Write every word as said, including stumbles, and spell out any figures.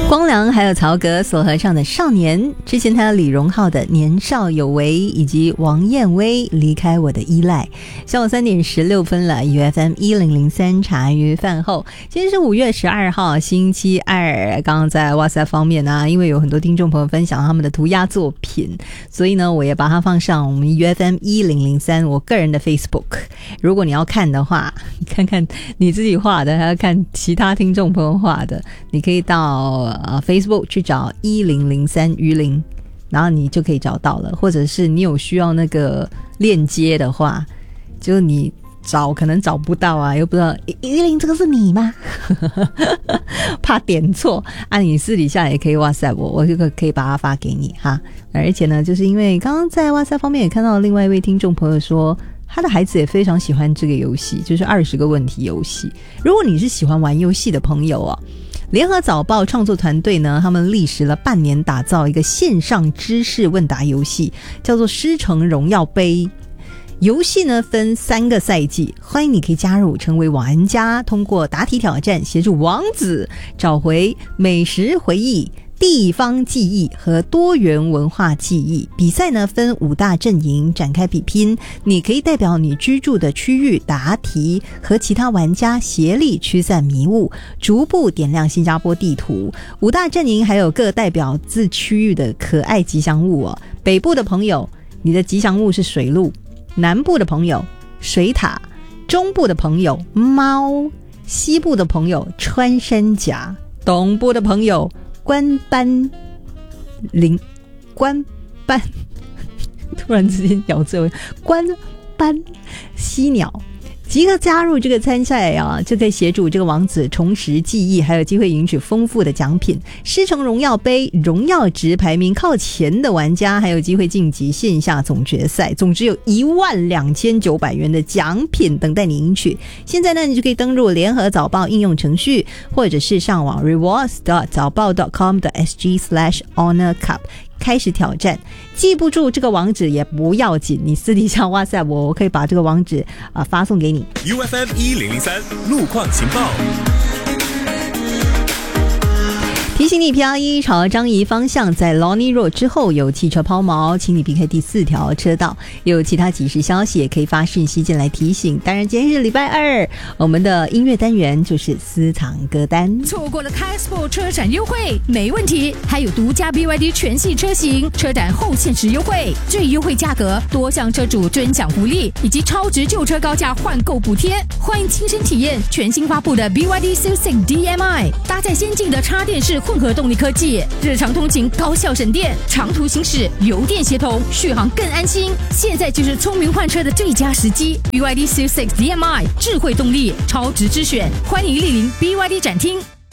光良还有曹格所合唱的《少年》，之前他有李荣浩的《年少有为》，以及王燕薇《离开我的依赖》。下午三点十六分了 ，U F M 一零零三茶余饭后，今天是五月十二号，星期二。刚刚在 WhatsApp 方面呢、啊，因为有很多听众朋友分享他们的涂鸦作品，所以呢，我也把它放上我们 U F M 一零零三我个人的 Facebook。如果你要看的话，你看看你自己画的，还要看其他听众朋友画的，你可以到。呃 Facebook 去找一零零三鱼鳞，然后你就可以找到了。或者是你有需要那个链接的话，就是你找可能找不到啊，又不知道鱼鳞这个是你吗？怕点错啊，你私底下也可以 WhatsApp 我，我这个可以把它发给你哈。而且呢，就是因为刚刚在 WhatsApp 方面也看到另外一位听众朋友说，他的孩子也非常喜欢这个游戏，就是二十个问题游戏。如果你是喜欢玩游戏的朋友啊，联合早报创作团队呢，他们历时了半年打造一个线上知识问答游戏，叫做师承荣耀杯。游戏呢分三个赛季，欢迎你可以加入成为玩家，通过答题挑战协助王子找回美食回忆、地方记忆和多元文化记忆。比赛呢分五大阵营展开比拼，你可以代表你居住的区域答题，和其他玩家协力驱散迷雾，逐步点亮新加坡地图。五大阵营还有各代表自区域的可爱吉祥物哦。北部的朋友，你的吉祥物是水鹿；南部的朋友水獭；中部的朋友猫；西部的朋友穿山甲；东部的朋友关斑羚关斑突然之间咬字关斑犀鸟。即刻加入这个参赛啊，就可以协助这个王子重拾记忆，还有机会赢取丰富的奖品。师承荣耀杯荣耀值排名靠前的玩家还有机会晋级线下总决赛，总值有一万两千九百元的奖品等待你赢取。现在呢，你就可以登入联合早报应用程序，或者是上网 rewards dot 早报 dot com dot s g slash honor cup开始挑战。记不住这个网址也不要紧，你私底下哇塞我，我可以把这个网址、呃、发送给你。 U F M 一零零三路况情报， 提醒你 P R 一朝樟宜方向在 Lornie Road 之后有汽车抛锚，请你避开第四条车道。有其他即时消息也可以发讯息进来提醒。当然今天是礼拜二，我们的音乐单元就是私藏歌单。 错过了 K-Sport 车展优惠没问题，还有独家 B Y D 全系车型车展后限时优惠，最优惠价格，多项车主尊享福利，以及超值旧车高价换购补贴。欢迎亲身体验全新发布的 B Y D Silsing D M I， 搭载先进的插电式混合动力科技，日常通勤高效省电，长途行驶油电协同，续航更安心。现在就是聪明换车的最佳时机。B Y D Silsing D M I 智慧动力，超值之选，欢迎莅临 B Y D 展厅。